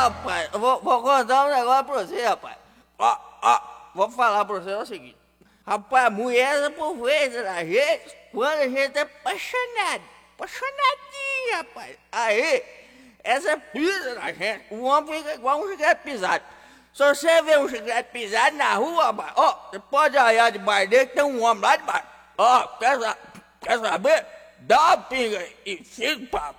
rapaz, vou contar um negócio pra você, rapaz. Ó, vou falar pra você o seguinte. Rapaz, a mulher por vezes da gente, quando a gente é apaixonadinha, rapaz. Aí, essa pisa da gente, o homem fica igual um chiclete pisado. Se você vê um chiclete pisado na rua, rapaz, ó, você pode olhar debaixo dele que tem um homem lá debaixo. Ó, quer saber? Dá uma pinga aí e fica o papo.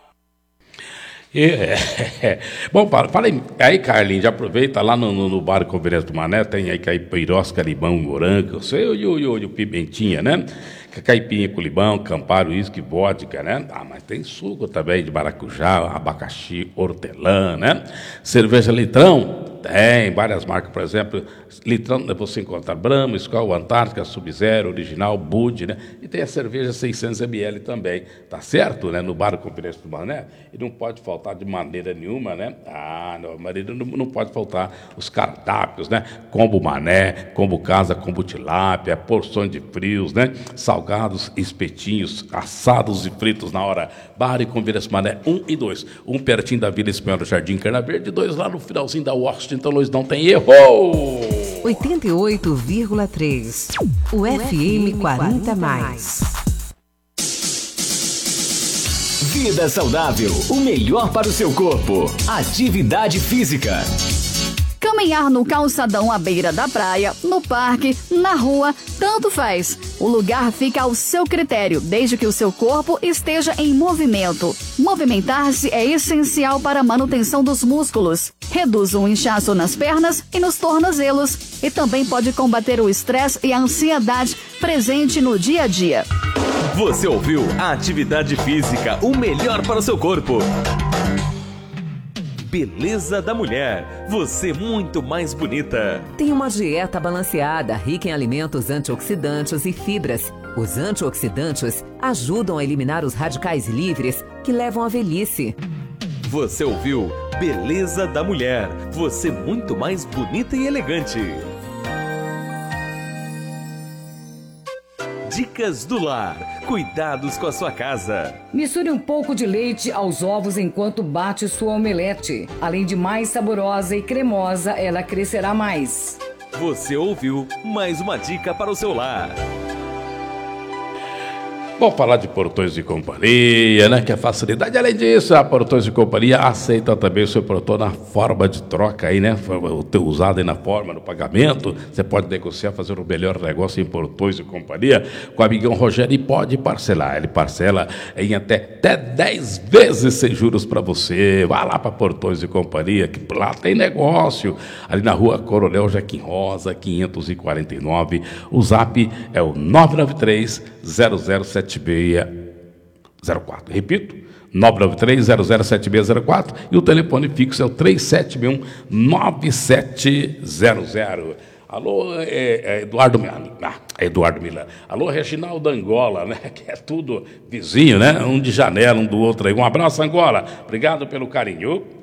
Bom, fala aí, Carlinhos, já aproveita lá no bar Conferência do Mané, tem aí caipirosca, limão, morango, e o pimentinha, né? Caipinha com limão, camparo, uísque, vodka, né? Ah, mas tem suco também de maracujá, abacaxi, hortelã, né? Cerveja Litrão, tem várias marcas, por exemplo, Litrão você encontra Brahma, Skol, Antártica, Sub-Zero, Original, Bud, né? E tem a cerveja 600 ml também, tá certo, né? No bar Conferência do Mané, e não pode faltar de maneira nenhuma, né? Ah, não pode faltar os cardápios, né? Combo Mané, combo Casa, combo Tilápia, porções de frios, né? Salgados, espetinhos, assados e fritos na hora. Bar e Conferência do Mané 1 e 2. Um pertinho da Vila Espanhol do Jardim Carna Verde, 2 lá no finalzinho da Washington Luiz, não tem erro! 88,3. O FM 40+. Vida saudável, o melhor para o seu corpo. Atividade física. Caminhar no calçadão à beira da praia, no parque, na rua, tanto faz. O lugar fica ao seu critério, desde que o seu corpo esteja em movimento. Movimentar-se é essencial para a manutenção dos músculos. Reduz o inchaço nas pernas e nos tornozelos. E também pode combater o estresse e a ansiedade presente no dia a dia. Você ouviu a Atividade Física, o melhor para o seu corpo. Beleza da Mulher, você muito mais bonita. Tem uma dieta balanceada, rica em alimentos antioxidantes e fibras. Os antioxidantes ajudam a eliminar os radicais livres que levam à velhice. Você ouviu Beleza da Mulher, você muito mais bonita e elegante. Dicas do lar. Cuidados com a sua casa. Misture um pouco de leite aos ovos enquanto bate sua omelete. Além de mais saborosa e cremosa, ela crescerá mais. Você ouviu mais uma dica para o seu lar. Vamos falar de Portões e Companhia, né? Que é facilidade. Além disso, a Portões e Companhia aceita também o seu portão na forma de troca aí, né? O teu usado aí na forma, no pagamento. Você pode negociar, fazer o melhor negócio em Portões e Companhia com o amigão Rogério e pode parcelar. Ele parcela em até 10 vezes sem juros para você. Vá lá para Portões e Companhia, que lá tem negócio. Ali na rua Coronel Joaquim Rosa, 549. O zap é o 993-007604. Repito, 993-007604 e o telefone fixo é o 3761-9700. Alô, Eduardo Milan. Alô, Reginaldo Angola, né? Que é tudo vizinho, né? Um de janela, um do outro aí. Um abraço, Angola. Obrigado pelo carinho.